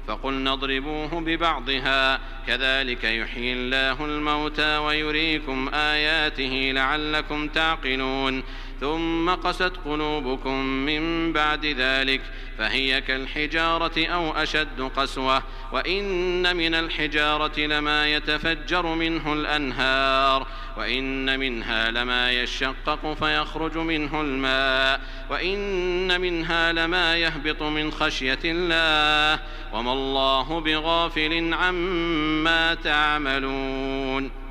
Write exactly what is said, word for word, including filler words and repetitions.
فقلنا اضربوه ببعضها كذلك يحيي الله الموتى ويريكم آياته لعلكم تعقلون ثم قست قلوبكم من بعد ذلك فهي كالحجارة أو أشد قسوة وإن من الحجارة لما يتفجر منه الأنهار وإن منها لما يشقق فيخرج منه الماء وإن منها لما يهبط من خشية الله وما الله بغافل عما تعملون.